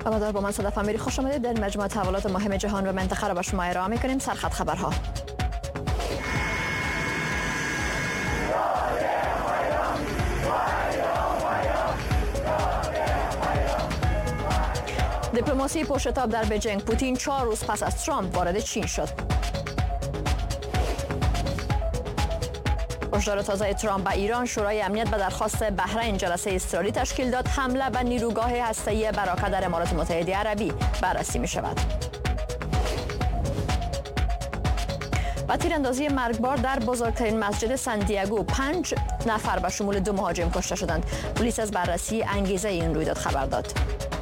با من صدف امیری خوش آمدید. در مجموعه تحولات مهم جهان و منطقه را به شما ارائه می‌کنیم. سرخط خبرها. دیپلماسی پشتتاب در بیجینگ. پوتین 4 روز پس از ترامپ وارد چین شد. هشدار تازه ترامپ به ایران. شورای امنیت به درخواست بحرین جلسه اضطراری تشکیل داد. حمله به نیروگاه هسته‌ای براکه در امارات متحده عربی بررسی می شود. و تیراندازی مرگبار در بزرگترین مسجد سن دیگو. 5 نفر به شمول 2 مهاجم کشته شدند. پلیس از بررسی انگیزه این رویداد خبر داد.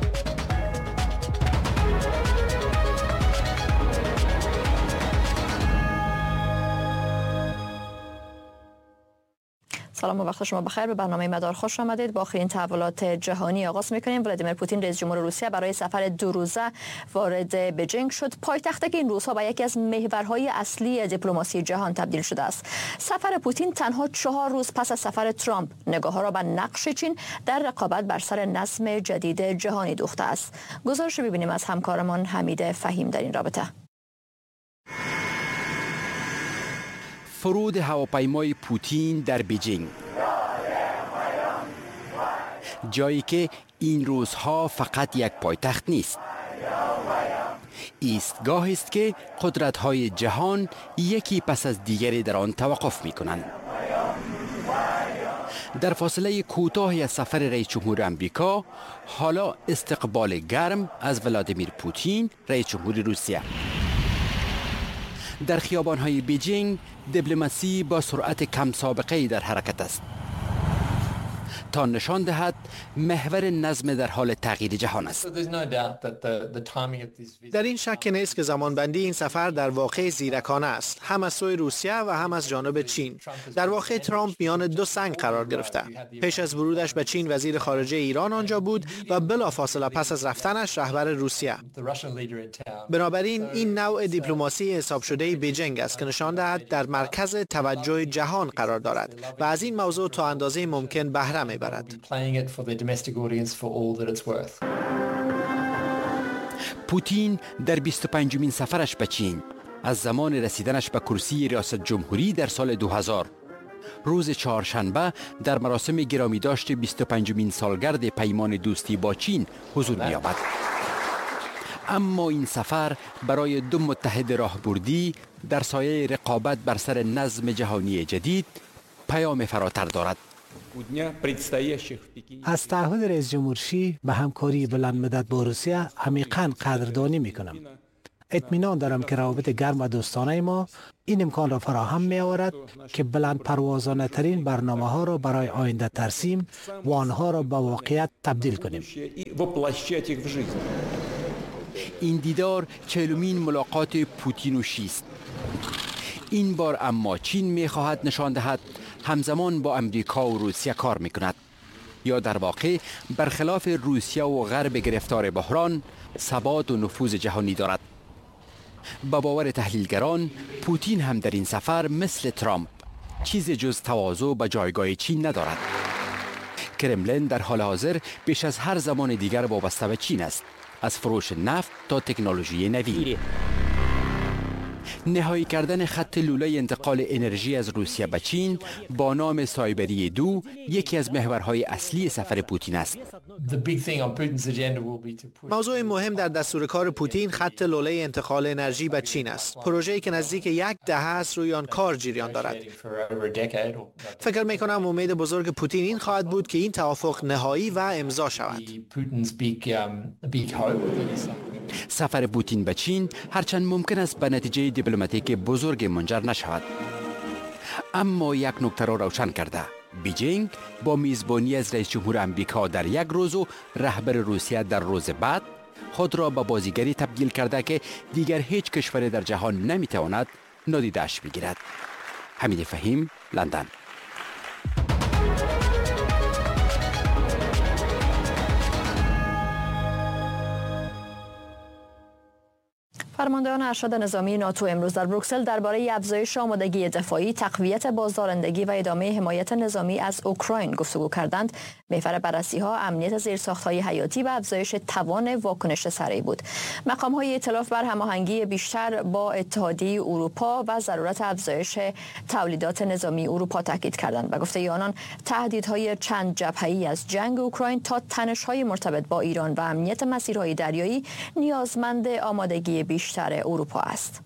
سلام و وقت شما بخیر. به برنامه مدار خوش آمدید. با آخرین تحولات جهانی آغاز می‌کنیم. ولادیمیر پوتین رئیس جمهور روسیه برای سفر 2 روزه وارد بیجینگ شد. پایتخت که این روزها به یکی از محورهای اصلی دیپلماسی جهان تبدیل شده است. سفر پوتین تنها 4 روز پس از سفر ترامپ نگاه‌ها را به نقش چین در رقابت بر سر نظم جدید جهانی دوخته است. گزارش ببینیم از همکارمان حمید فهیم در این رابطه. فرود هواپیمای پوتین در بیجینگ، جایی که این روزها فقط یک پایتخت نیست، ایستگاهی است که قدرت‌های جهان یکی پس از دیگری در آن توقف می‌کنند. در فاصله کوتاهی از سفر رئیس جمهور آمریکا، حالا استقبال گرم از ولادیمیر پوتین رئیس جمهور روسیه. در خیابان‌های بیجینگ دیپلماسی با سرعت کم سابقه‌ای در حرکت است تا نشان دهد محور نظم در حال تغییر جهان است. در این شک نیست که زمانبندی این سفر در واقع زیرکانه است، هم از سوی روسیه و هم از جانب چین. در واقع ترامپ میان 2 سنگ قرار گرفته. پیش از ورودش به چین وزیر خارجه ایران آنجا بود و بلافاصله پس از رفتنش رهبر روسیه. بنابراین این نوع دیپلماسی حساب شده بیجینگ است که نشان دهد در مرکز توجه جهان قرار دارد و از این موضوع تا اندازه ممکن بهره می‌برد. پوتین در 25مین سفرش به چین از زمان رسیدنش به کرسی ریاست جمهوری در سال 2000 روز چهارشنبه در مراسم گرامی داشت 25مین سالگرد پیمان دوستی با چین حضور می‌یابد. اما این سفر برای 2 متحد راهبردی در سایه رقابت بر سر نظم جهانی جدید پیام فراتر دارد. از تعهد رئیس جمهور شی به همکاری بلند مدت با روسیه عمیقاً قدردانی می‌کنم. اطمینان دارم که روابط گرم و دوستانه ما این امکان را فراهم می‌آورد که بلند پروازانه ترین برنامه‌ها را برای آینده ترسیم و آنها را به واقعیت تبدیل کنیم. این دیدار 40مین ملاقات پوتین و شی است. این بار اما چین می‌خواهد نشان دهد همزمان با امریکا و روسیه کار می‌کند، یا در واقع برخلاف روسیه و غرب گرفتار بحران ثبات و نفوذ جهانی دارد. با باور تحلیلگران پوتین هم در این سفر مثل ترامپ چیز جز تواضع به جایگاه چین ندارد. کرملین در حال حاضر بیش از هر زمان دیگر وابسته به چین است، از فروش نفت تا تکنولوژی نوین. نهایی کردن خط لوله انتقال انرژی از روسیه به چین با نام سایبری 2 یکی از محورهای اصلی سفر پوتین است. موضوع مهم در دستور کار پوتین خط لوله انتقال انرژی به چین است. پروژه‌ای که نزدیک 10 دهه است روی آن کار جریان دارد. فکر می‌کنم امید بزرگ پوتین این خواهد بود که این توافق نهایی و امضا شود. سفر پوتین به چین هرچند ممکن است به نتیجه دیپلماتیک بزرگ منجر نشود، اما یک نکته را روشن کرده: بیجینگ با میزبانی از رئیس جمهور آمریکا در یک روز و رهبر روسیه در روز بعد خود را به بازیگری تبدیل کرده که دیگر هیچ کشوری در جهان نمیتواند نادیده‌اش بگیرد. حمید فهیم، لندن. فرماندهان ارشد نظامی ناتو امروز در بروکسل درباره افزایش آمادگی دفاعی، تقویت بازدارندگی و ادامه حمایت نظامی از اوکراین گفتگو کردند. محور بررسی‌ها امنیت زیرساخت‌های حیاتی و افزایش توان واکنش سریع بود. مقام‌های ائتلاف بر هماهنگی بیشتر با اتحادیه اروپا و ضرورت افزایش تولیدات نظامی اروپا تاکید کردند و گفته آنان تهدیدهای چند جبهه‌ای از جنگ اوکراین تا تنش‌های مرتبط با ایران و امنیت مسیرهای دریایی نیازمند آمادگی بیشتر اروپا است.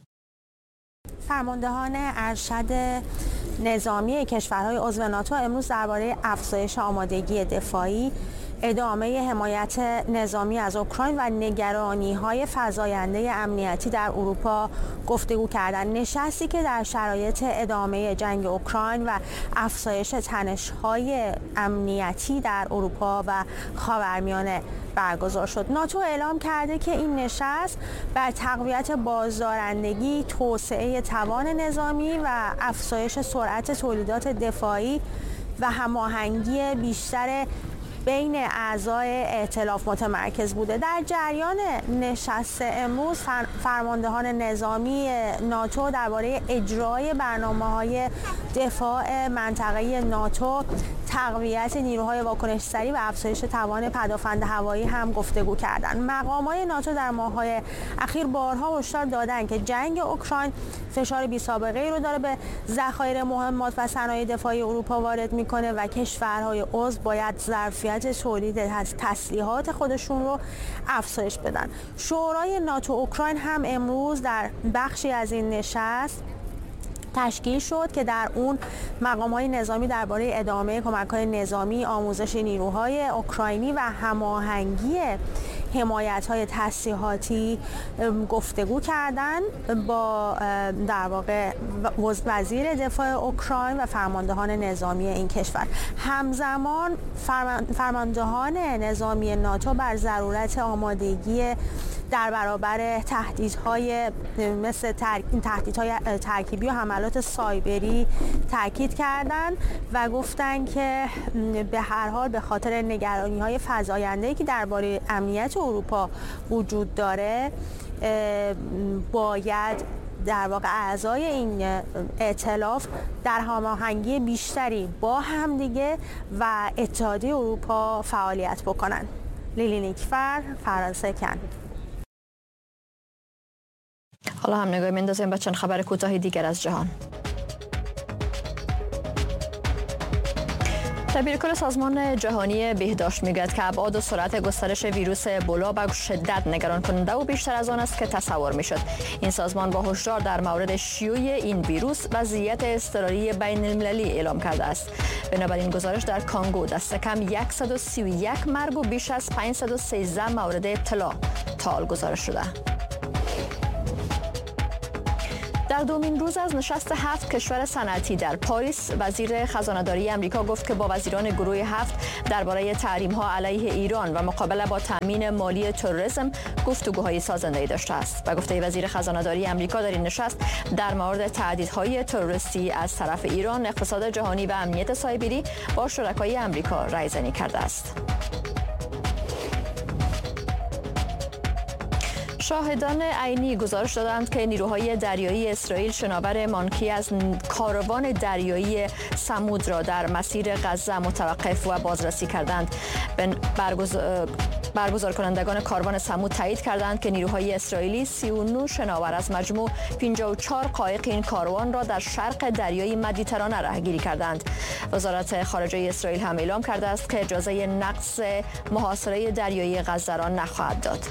فرماندهان ارشد نظامی کشورهای عضو ناتو امروز درباره افزایش آمادگی دفاعی، ادامه حمایت نظامی از اوکراین و نگرانی‌های فزاینده امنیتی در اروپا گفتگو کردند. نشستی که در شرایط ادامه جنگ اوکراین و افزایش تنش‌های امنیتی در اروپا و خاورمیانه برگزار شد. ناتو اعلام کرده که این نشست بر تقویت بازدارندگی، توسعه توان نظامی و افزایش سرعت تولیدات دفاعی و هماهنگی بیشتر بین اعضای ائتلاف متمرکز بوده. در جریان نشست امروز فرماندهان نظامی ناتو درباره اجرای برنامه‌های دفاع منطقه‌ای ناتو، تقویت نیروهای واکنش سریع و افزایش توان پدافند هوایی هم گفتگو کردند. مقامات ناتو در ماه‌های اخیر بارها هشدار دادند که جنگ اوکراین فشار بی‌سابقه‌ای رو داره به ذخایر مهمات و صنایع دفاعی اروپا وارد می‌کنه و کشورهای عضو باید ظرفیت تولید تسلیحات خودشون رو افزایش بدن. شورای ناتو اوکراین هم امروز در بخشی از این نشست تشکیل شد که در اون مقام‌های نظامی درباره ادامه کمک‌های نظامی، آموزش نیروهای اوکراینی و هماهنگی حمایت‌های تسلیحاتی گفتگو کردند با در واقع وزیر دفاع اوکراین و فرماندهان نظامی این کشور. همزمان فرماندهان نظامی ناتو بر ضرورت آمادگی در برابر تهدیدهای مثل تهدیدهای ترکیبی و حملات سایبری تاکید کردند و گفتند که به هر حال به خاطر نگرانی‌های فزاینده‌ای که درباره امنیت اروپا وجود داره باید در واقع اعضای این ائتلاف در هماهنگی بیشتری با همدیگه و اتحادیه اروپا فعالیت بکنند. لیلی نیکفر، فرانسه کن. حالا هم نگاه میندازیم به چند خبر کوتاه دیگر از جهان. دبیرکل سازمان جهانی بهداشت میگوید که ابعاد و سرعت گسترش ویروس ابولا به شدت نگران کننده و بیشتر از آن است که تصور میشد. این سازمان با هشدار در مورد شیوع این ویروس وضعیت اضطراری بین المللی اعلام کرده است. بنابراین گزارش در کانگو دست کم 131 مرگ و بیش از 513 مورد ابتلا تا حال گزارش شده. در دومین روز از نشست 7 کشور صنعتی در پاریس، وزیر خزانه‌داری آمریکا گفت که با وزیران گروه 7 درباره تحریم‌ها علیه ایران و مقابله با تامین مالی تروریسم گفتگوهای سازنده‌ای داشته است و گفته وزیر خزانه‌داری آمریکا در این نشست در مورد تهدیدهای تروریستی از طرف ایران، اقتصاد جهانی و امنیت سایبری با شرکای آمریکا رایزنی کرده است. شاهدان عینی گزارش دادند که نیروهای دریایی اسرائیل شناور مانکی از کاروان دریایی سمود را در مسیر غزه متوقف و بازرسی کردند. برگزار کنندگان کاروان سمود تایید کردند که نیروهای اسرائیلی 39 شناور از مجموع 54 قایق این کاروان را در شرق دریای مدیترانه راهگیری کردند. وزارت خارجه اسرائیل هم اعلام کرده است که اجازه نقض محاصره دریایی غزه را نخواهد داد.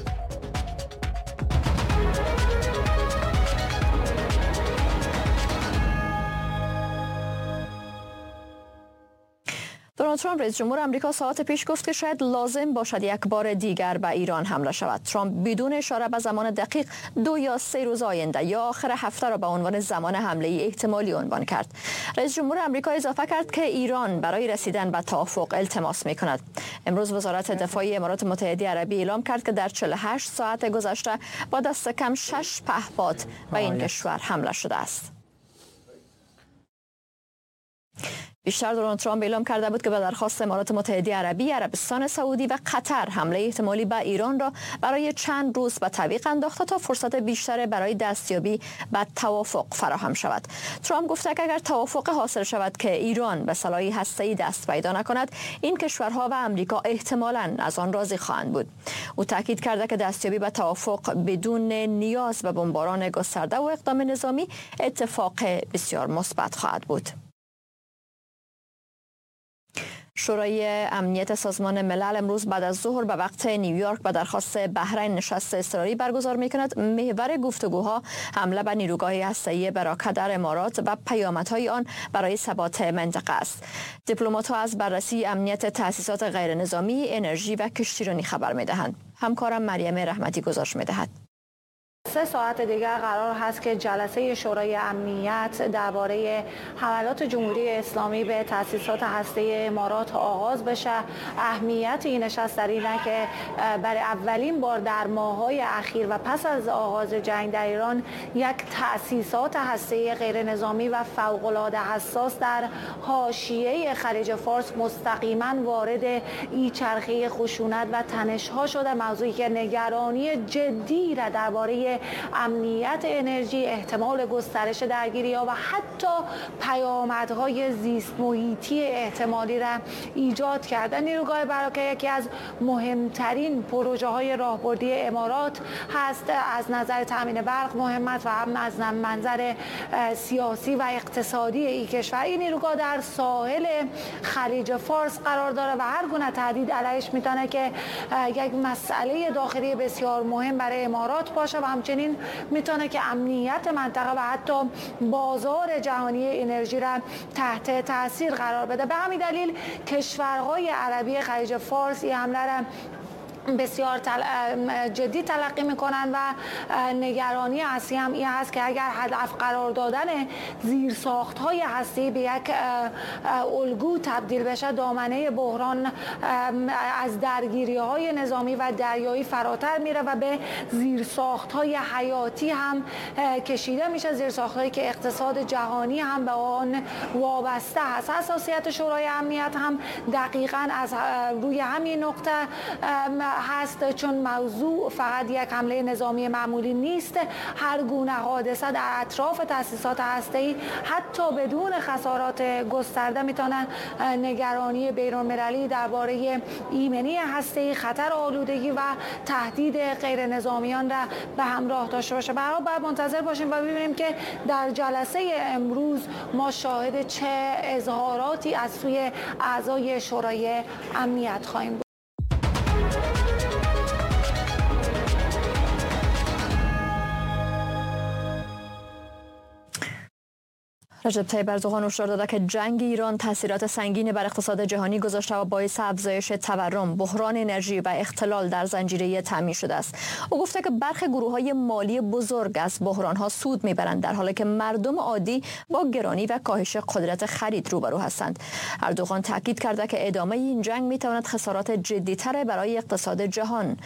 دونالد ترامپ رئیس جمهور آمریکا ساعات پیش گفت که شاید لازم باشد یک بار دیگر به ایران حمله شود. ترامپ بدون اشاره به زمان دقیق 2 یا 3 روز آینده یا آخر هفته را به عنوان زمان حمله احتمالی عنوان کرد. رئیس جمهور آمریکا اضافه کرد که ایران برای رسیدن به توافق التماس می‌کند. امروز وزارت دفاع امارات متحده عربی اعلام کرد که در 48 ساعت گذشته با دست کم 6 پهپاد به این کشور حمله شده است. بیشتر دونالد ترامپ اعلام کرده بود که به درخواست امارات متحده عربی، عربستان سعودی و قطر حمله احتمالی به ایران را برای چند روز به تعویق انداخته تا فرصت بیشتر برای دستیابی به توافق فراهم شود. ترامپ گفته که اگر توافق حاصل شود که ایران به سلاح هسته‌ای دست پیدا نکند، این کشورها و امریکا احتمالاً از آن راضی خواهند بود. او تاکید کرده که دستیابی به توافق بدون نیاز به بمباران گسترده و اقدام نظامی اتفاق بسیار مثبت خواهد بود. شورای امنیت سازمان ملل امروز بعد از ظهر به وقت نیویورک به درخواست بحرین نشست اضطراری برگزار می‌کند. محور گفتگوها حمله به نیروگاه هسته‌ای براکه در امارات و پیامدهای آن برای ثبات منطقه است. دیپلمات‌ها از بررسی امنیت تأسیسات غیرنظامی، انرژی و کشتیرانی خبر می‌دهند. همکارم مریم رحمتی گزارش می‌دهد. 3 ساعت دیگر قرار هست که جلسه شورای امنیت درباره حملات جمهوری اسلامی به تأسیسات هسته امارات آغاز بشه. اهمیت این نشست در اینه که برای اولین بار در ماه‌های اخیر و پس از آغاز جنگ در ایران یک تأسیسات هسته غیر نظامی و فوق‌العاده حساس در حاشیه خلیج فارس مستقیما وارد این چرخه خشونت و تنش‌ها شده، موضوعی که نگرانی جدی را درباره امنیت انرژی، احتمال گسترش درگیری‌ها و حتی پیامدهای زیست محیطی احتمالی را ایجاد کرده. نیروگاه براکه یکی از مهمترین پروژه‌های راهبردی امارات هست، از نظر تامین برق مهمت و هم از منظر سیاسی و اقتصادی این کشور. این نیروگاه در ساحل خلیج فارس قرار داره و هر گونه تهدید علیش میتونه که یک مسئله داخلی بسیار مهم برای امارات باشه و همچنین میتونه که امنیت منطقه و حتی بازار جهانی انرژی را تحت تاثیر قرار بده. به همین دلیل کشورهای عربی خلیج فارس این حمله را بسیار جدی تلقی میکنن و نگرانی اصلی هم این هست که اگر هدف قرار دادن زیرساخت‌های هسته‌ای به یک الگو تبدیل بشه، دامنه بحران از درگیری‌های نظامی و دریایی فراتر میره و به زیرساخت‌های حیاتی هم کشیده میشه، زیرساخت‌هایی که اقتصاد جهانی هم به آن وابسته هست. حساسیت شورای امنیت هم دقیقاً از روی همین نقطه هست، چون موضوع فقط یک حمله نظامی معمولی نیست. هر گونه حادثه در اطراف تأسیسات هسته‌ای حتی بدون خسارات گسترده میتونن نگرانی بین‌المللی درباره ایمنی هسته‌ای، خطر آلودگی و تهدید غیر نظامیان را به همراه داشته باشه. برای باید منتظر باشیم و ببینیم که در جلسه امروز ما شاهد چه اظهاراتی از سوی اعضای شورای امنیت خواهیم بود. رجب طیب اردوغان هشدار داده که جنگ ایران تاثیرات سنگینی بر اقتصاد جهانی گذاشته و باعث افزایش تورم، بحران انرژی و اختلال در زنجیره تامین شده است. او گفته که برخی گروه‌های مالی بزرگ از بحران‌ها سود می‌برند، در حالی که مردم عادی با گرانی و کاهش قدرت خرید روبرو هستند. اردوغان تاکید کرده که ادامه این جنگ می‌تواند خسارات جدی‌تر برای اقتصاد جهان